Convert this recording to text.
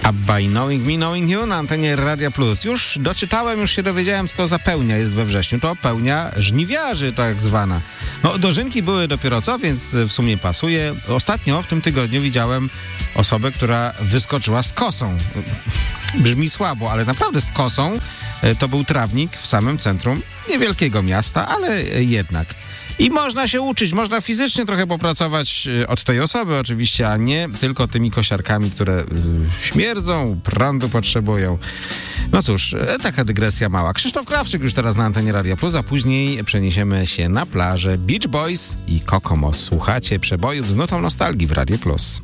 Abba i Knowing Me, Knowing You na antenie Radia Plus. Już doczytałem, już się dowiedziałem, co to za pełnia jest we wrześniu. To pełnia żniwiarzy tak zwana. No, dożynki były dopiero co, więc w sumie pasuje. Ostatnio w tym tygodniu widziałem osobę, która wyskoczyła z kosą. Brzmi słabo, ale naprawdę z kosą. To był trawnik w samym centrum niewielkiego miasta, ale jednak. I można się uczyć, można fizycznie trochę popracować od tej osoby oczywiście, a nie tylko tymi kosiarkami, które śmierdzą, prądu potrzebują. No cóż, taka dygresja mała. Krzysztof Krawczyk już teraz na antenie Radia Plus, a później przeniesiemy się na plażę Beach Boys i Kokomos. Słuchacie przebojów z nutą nostalgii w Radiu Plus.